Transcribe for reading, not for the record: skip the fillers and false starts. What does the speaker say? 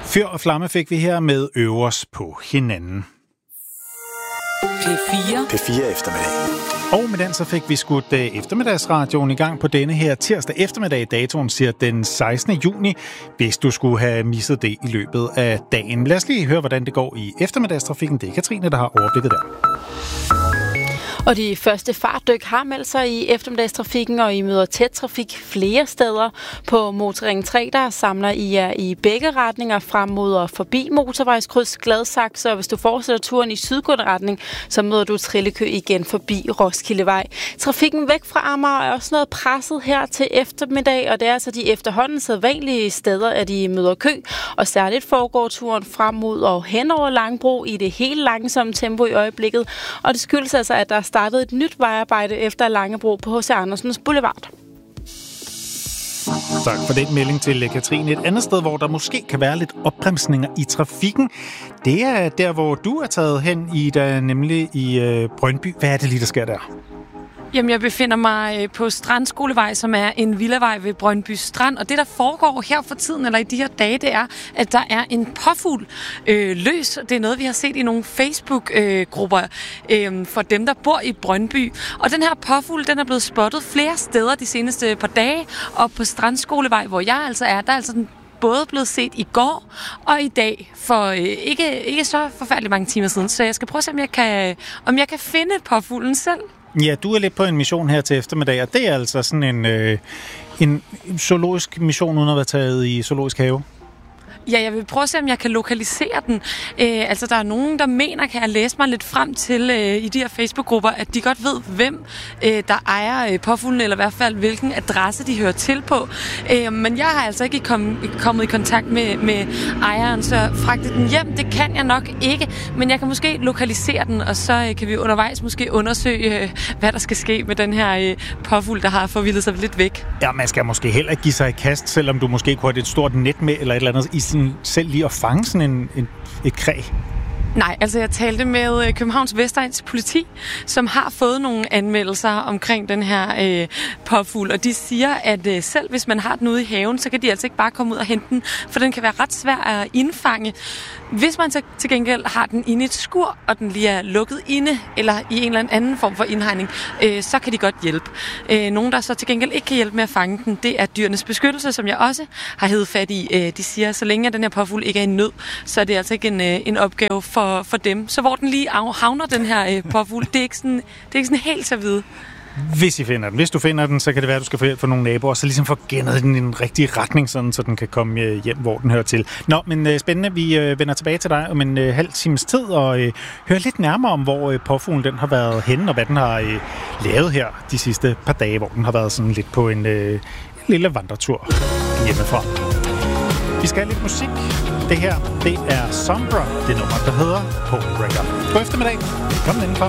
Fyr og flamme fik vi her med Øvers på hinanden. P4 eftermiddag. Og med den så fik vi skudt eftermiddagsradioen i gang på denne her tirsdag eftermiddag. Datoen siger den 16. juni, hvis du skulle have misset det i løbet af dagen. Lad os lige høre, hvordan det går i eftermiddagstrafikken. Det er Katrine, der har overblikket der. Og de første fartdyk har meldt sig i eftermiddagstrafikken, og I møder tæt trafik flere steder. På Motorring 3, der samler I jer i begge retninger frem mod og forbi motorvejskryds Gladsaxe, og hvis du fortsætter turen i sydgående retning, så møder du trillekø igen forbi Roskildevej. Trafikken væk fra Amager er også noget presset her til eftermiddag, og det er altså de efterhånden sædvanlige steder, at I møder kø, og særligt foregår turen frem mod og hen over Langebro i det helt langsomme tempo i øjeblikket, og det skyldes altså, at der startede et nyt vejarbejde efter Langebro på H.C. Andersens Boulevard. Tak for den melding til Katrine. Et andet sted, hvor der måske kan være lidt opbremsninger i trafikken, det er der, hvor du er taget hen, Ida, nemlig i Brøndby. Hvad er det lige, der sker der? Jamen, jeg befinder mig på Strandskolevej, som er en villavej ved Brøndby Strand. Og det, der foregår her for tiden, eller i de her dage, det er, at der er en påfugl løs. Det er noget, vi har set i nogle Facebook-grupper for dem, der bor i Brøndby. Og den her påfugl, den er blevet spottet flere steder de seneste par dage. Og på Strandskolevej, hvor jeg altså er, der er altså den både blevet set i går og i dag for ikke så forfærdeligt mange timer siden. Så jeg skal prøve at se, om jeg kan finde påfuglen selv. Ja, du er lidt på en mission her til eftermiddag, og det er altså sådan en zoologisk mission, uden at være taget i zoologisk have. Ja, jeg vil prøve at se, om jeg kan lokalisere den. Altså, der er nogen, der mener, kan jeg læse mig lidt frem til i de her Facebook-grupper, at de godt ved, hvem der ejer påfuglen, eller i hvert fald, hvilken adresse de hører til på. Men jeg har altså ikke kommet i kontakt med ejeren, så fragte den hjem, det kan jeg nok ikke. Men jeg kan måske lokalisere den, og så kan vi undervejs måske undersøge, hvad der skal ske med den her påfugl, der har forvildet sig lidt væk. Ja, man skal måske heller ikke give sig i kast, selvom du måske kunne have et stort net med, eller et eller andet, i selv lige at fange sådan et kræ. Nej, altså jeg talte med Københavns Vestegns politi, som har fået nogle anmeldelser omkring den her påfugl, og de siger, at selv hvis man har den ude i haven, så kan de altså ikke bare komme ud og hente den, for den kan være ret svær at indfange. Hvis man så til gengæld har den inde i et skur, og den lige er lukket inde, eller i en eller anden form for indhegning, så kan de godt hjælpe. Nogen, der så til gengæld ikke kan hjælpe med at fange den, det er Dyrenes Beskyttelse, som jeg også har hevet fat i. De siger, at så længe den her påfugl ikke er i nød, så er det altså ikke en opgave for dem. Så hvor den lige havner, den her påfugl, det er ikke sådan helt så at vide. Hvis du finder den, så kan det være, at du skal få hjælp fra nogle naboer, så ligesom få gennet den i den rigtige retning, sådan, så den kan komme hjem, hvor den hører til. Nå, men spændende. Vi vender tilbage til dig om en halv times tid og hører lidt nærmere om, hvor påfuglen den har været henne, og hvad den har lavet her de sidste par dage, hvor den har været sådan lidt på en lille vandretur hjemmefra. Vi skal have lidt musik. Det her, det er Sombra, det nummer, der hedder Homebreaker. God eftermiddag. Velkommen indenfor.